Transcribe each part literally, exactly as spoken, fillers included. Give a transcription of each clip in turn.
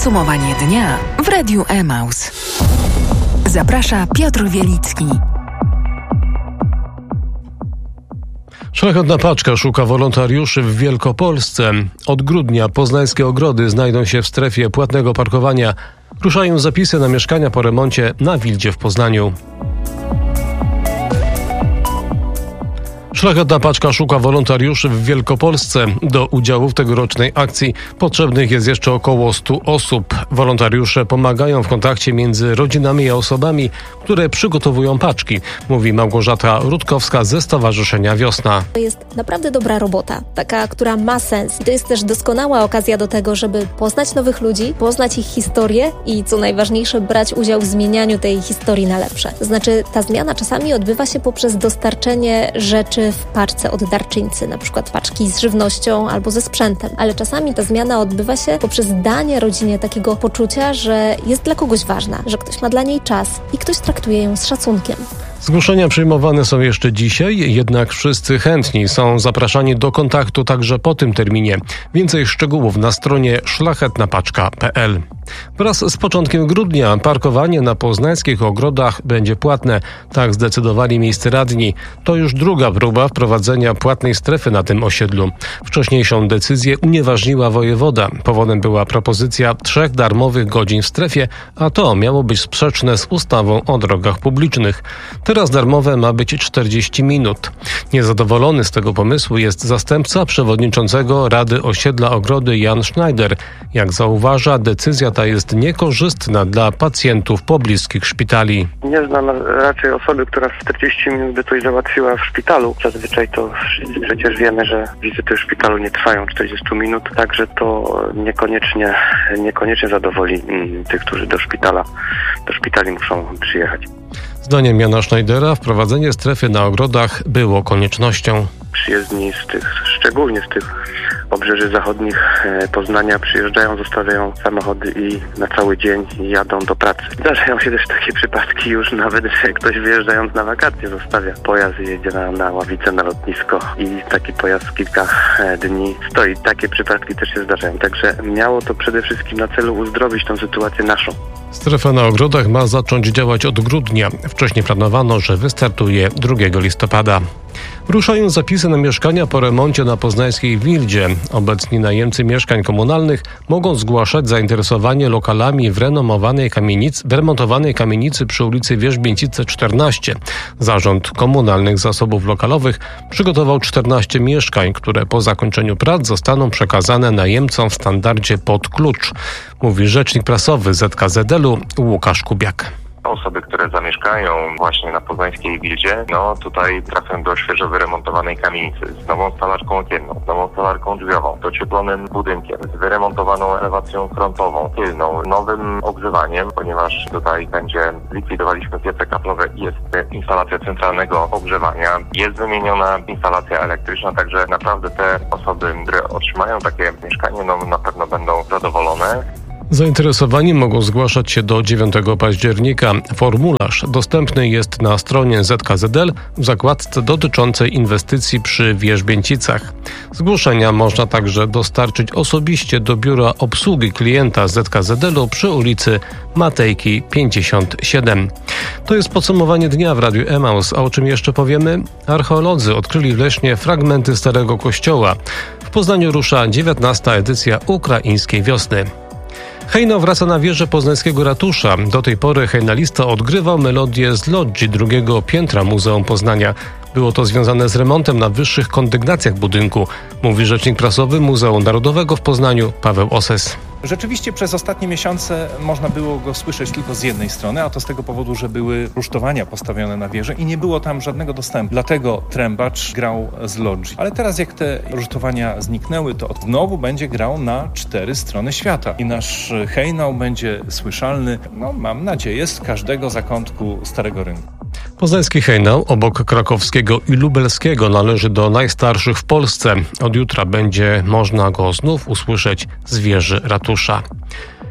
Podsumowanie dnia w Radiu Emaus. Zaprasza Piotr Wielicki. Szlachetna paczka szuka wolontariuszy w Wielkopolsce. Od grudnia poznańskie ogrody znajdą się w strefie płatnego parkowania. Ruszają zapisy na mieszkania po remoncie na Wildzie w Poznaniu. Szlachetna paczka szuka wolontariuszy w Wielkopolsce. Do udziału w tegorocznej akcji potrzebnych jest jeszcze około stu osób. Wolontariusze pomagają w kontakcie między rodzinami a osobami, które przygotowują paczki, mówi Małgorzata Rutkowska ze Stowarzyszenia Wiosna. To jest naprawdę dobra robota, taka, która ma sens. I to jest też doskonała okazja do tego, żeby poznać nowych ludzi, poznać ich historię i co najważniejsze, brać udział w zmienianiu tej historii na lepsze. To znaczy, ta zmiana czasami odbywa się poprzez dostarczenie rzeczy w paczce od darczyńcy, na przykład paczki z żywnością albo ze sprzętem, ale czasami ta zmiana odbywa się poprzez danie rodzinie takiego poczucia, że jest dla kogoś ważna, że ktoś ma dla niej czas i ktoś traktuje ją z szacunkiem. Zgłoszenia przyjmowane są jeszcze dzisiaj, jednak wszyscy chętni są zapraszani do kontaktu także po tym terminie. Więcej szczegółów na stronie szlachetna paczka kropka p l. Wraz z początkiem grudnia parkowanie na poznańskich ogrodach będzie płatne. Tak zdecydowali miejscy radni. To już druga próba wprowadzenia płatnej strefy na tym osiedlu. Wcześniejszą decyzję unieważniła wojewoda. Powodem była propozycja trzech darmowych godzin w strefie, a to miało być sprzeczne z ustawą o drogach publicznych. Teraz darmowe ma być czterdzieści minut. Niezadowolony z tego pomysłu jest zastępca przewodniczącego Rady Osiedla Ogrody Jan Schneider. Jak zauważa, decyzja ta jest niekorzystna dla pacjentów pobliskich szpitali. Nie znam raczej osoby, która w czterdzieści minut by coś załatwiła w szpitalu. Zazwyczaj to przecież wiemy, że wizyty w szpitalu nie trwają czterdzieści minut, także to niekoniecznie, niekoniecznie zadowoli tych, którzy do szpitala, do szpitali muszą przyjechać. Zdaniem Jana Schneidera wprowadzenie strefy na ogrodach było koniecznością. Przyjezdni z tych, szczególnie z tych obrzeży zachodnich Poznania przyjeżdżają, zostawiają samochody i na cały dzień jadą do pracy. Zdarzają się też takie przypadki już nawet, że ktoś wyjeżdżając na wakacje zostawia pojazd i jedzie na, na ławicę na lotnisko i taki pojazd kilka dni stoi. Takie przypadki też się zdarzają. Także miało to przede wszystkim na celu uzdrowić tą sytuację naszą. Strefa na ogrodach ma zacząć działać od grudnia. Wcześniej planowano, że wystartuje drugiego listopada. Ruszają zapisy na mieszkania po remoncie na poznańskiej Wildzie. Obecni najemcy mieszkań komunalnych mogą zgłaszać zainteresowanie lokalami w renomowanej kamienicy, w remontowanej kamienicy przy ulicy Wierzbięcice czternaście. Zarząd Komunalnych Zasobów Lokalowych przygotował czternaście mieszkań, które po zakończeniu prac zostaną przekazane najemcom w standardzie pod klucz, mówi rzecznik prasowy Z K Z L-u Łukasz Kubiak. Osoby, które zamieszkają właśnie na poznańskiej Wildzie, no tutaj trafią do świeżo wyremontowanej kamienicy z nową stalaczką okienną, z nową stalarką drzwiową, docieplonym budynkiem, z wyremontowaną elewacją frontową, tylną, nowym ogrzewaniem, ponieważ tutaj będzie, zlikwidowaliśmy piece kaflowe i jest instalacja centralnego ogrzewania, jest wymieniona instalacja elektryczna, także naprawdę te osoby, które otrzymają takie mieszkanie, no na pewno będą zadowolone. Zainteresowani mogą zgłaszać się do dziewiątego października. Formularz dostępny jest na stronie Z K Z L w zakładce dotyczącej inwestycji przy Wierzbięcicach. Zgłoszenia można także dostarczyć osobiście do Biura Obsługi Klienta Z K Z L-u przy ulicy Matejki pięćdziesiąt siedem. To jest podsumowanie dnia w Radiu Emaus. A o czym jeszcze powiemy? Archeolodzy odkryli w Lesznie fragmenty Starego Kościoła. W Poznaniu rusza dziewiętnasta edycja Ukraińskiej Wiosny. Hejno wraca na wieżę poznańskiego ratusza. Do tej pory hejnalista odgrywał melodię z logii drugiego piętra Muzeum Poznania. Było to związane z remontem na wyższych kondygnacjach budynku, mówi rzecznik prasowy Muzeum Narodowego w Poznaniu Paweł Oses. Rzeczywiście przez ostatnie miesiące można było go słyszeć tylko z jednej strony, a to z tego powodu, że były rusztowania postawione na wieży i nie było tam żadnego dostępu. Dlatego trębacz grał z logii. Ale teraz jak te rusztowania zniknęły, to znowu będzie grał na cztery strony świata. I nasz hejnał będzie słyszalny, no mam nadzieję, z każdego zakątku Starego Rynku. Poznański hejnał obok krakowskiego i lubelskiego należy do najstarszych w Polsce. Od jutra będzie można go znów usłyszeć z wieży ratusza.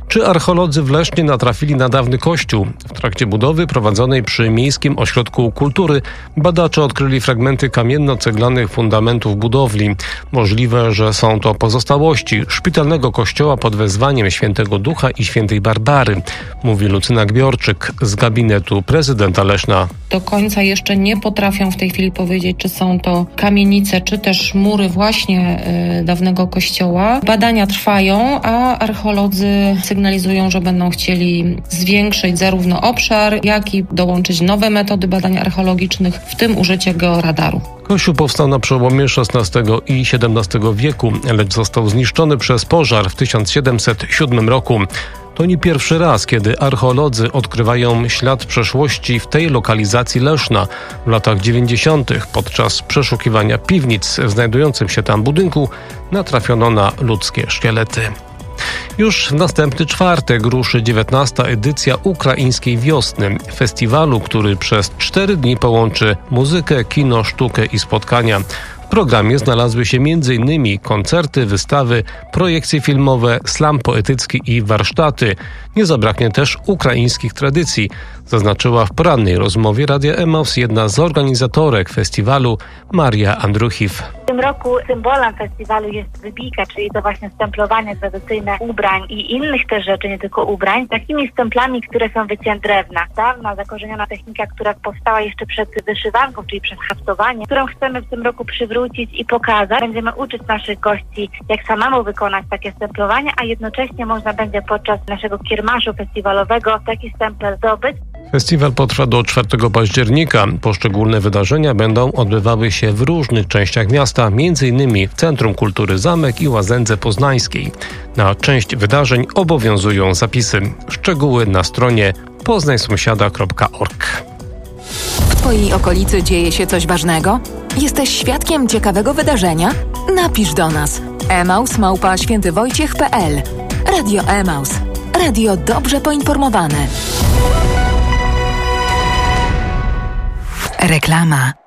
Czy archeolodzy w Lesznie natrafili na dawny kościół? W trakcie budowy prowadzonej przy Miejskim Ośrodku Kultury badacze odkryli fragmenty kamienno-ceglanych fundamentów budowli. Możliwe, że są to pozostałości szpitalnego kościoła pod wezwaniem Świętego Ducha i Świętej Barbary, mówi Lucyna Gbiorczyk z gabinetu prezydenta Leszna. Do końca jeszcze nie potrafią w tej chwili powiedzieć, czy są to kamienice, czy też mury właśnie y, dawnego kościoła. Badania trwają, a archeolodzy sygnalizują, że będą chcieli zwiększyć zarówno obszar, jak i dołączyć nowe metody badań archeologicznych, w tym użycie georadaru. Kościół powstał na przełomie szesnastego i siedemnastego wieku, lecz został zniszczony przez pożar w tysiąc siedemset siódmym roku. To nie pierwszy raz, kiedy archeolodzy odkrywają ślad przeszłości w tej lokalizacji Leszna. W latach dziewięćdziesiątych podczas przeszukiwania piwnic w znajdującym się tam budynku natrafiono na ludzkie szkielety. Już w następny czwartek ruszy dziewiętnasta edycja Ukraińskiej Wiosny, festiwalu, który przez cztery dni połączy muzykę, kino, sztukę i spotkania. W programie znalazły się między innymi koncerty, wystawy, projekcje filmowe, slam poetycki i warsztaty. Nie zabraknie też ukraińskich tradycji, zaznaczyła w porannej rozmowie Radia Emaus jedna z organizatorek festiwalu, Maria Andruchiw. W tym roku symbolem festiwalu jest wybijka, czyli to właśnie stemplowanie tradycyjne ubrań i innych też rzeczy, nie tylko ubrań, takimi stemplami, które są wycięte drewna. Dawna, zakorzeniona technika, która powstała jeszcze przed wyszywanką, czyli przez haftowanie, którą chcemy w tym roku przywrócić i pokazać. Będziemy uczyć naszych gości, jak samemu wykonać takie stemplowanie, a jednocześnie można będzie podczas naszego kiermaszu festiwalowego taki stempel zdobyć. Festiwal potrwa do czwartego października. Poszczególne wydarzenia będą odbywały się w różnych częściach miasta, między innymi w Centrum Kultury Zamek i Łazędze Poznańskiej. Na część wydarzeń obowiązują zapisy. Szczegóły na stronie poznań sąsiada kropka org. W Twojej okolicy dzieje się coś ważnego? Jesteś świadkiem ciekawego wydarzenia? Napisz do nas. emaus małpa świętywojciech kropka pe el. Radio Emaus. Radio dobrze poinformowane. Reklama.